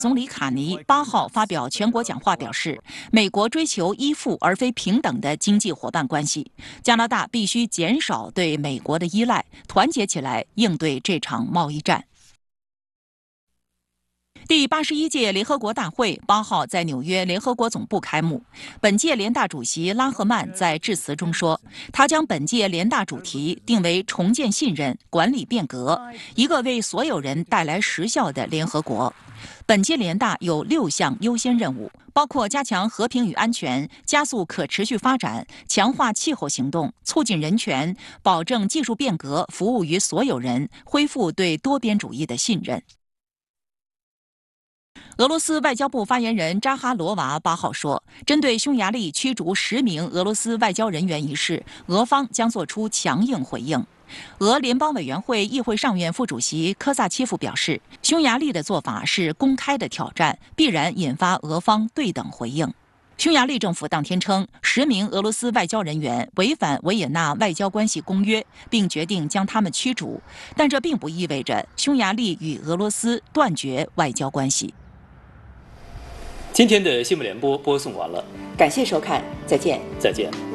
总理卡尼8号发表全国讲话，表示，美国追求依附而非平等的经济伙伴关系，加拿大必须减少对美国的依赖，团结起来应对这场贸易战。第81届联合国大会8号在纽约联合国总部开幕。本届联大主席拉赫曼在致辞中说，他将本届联大主题定为重建信任、管理变革，一个为所有人带来实效的联合国。本届联大有6项优先任务，包括加强和平与安全、加速可持续发展、强化气候行动、促进人权、保证技术变革服务于所有人、恢复对多边主义的信任。俄罗斯外交部发言人扎哈罗娃8号说，针对匈牙利驱逐10名俄罗斯外交人员一事，俄方将作出强硬回应。俄联邦委员会议会上院副主席科萨切夫表示，匈牙利的做法是公开的挑战，必然引发俄方对等回应。匈牙利政府当天称，10名俄罗斯外交人员违反维也纳外交关系公约，并决定将他们驱逐，但这并不意味着匈牙利与俄罗斯断绝外交关系。 今天的新闻联播播送完了， 感谢收看，再见。 再见。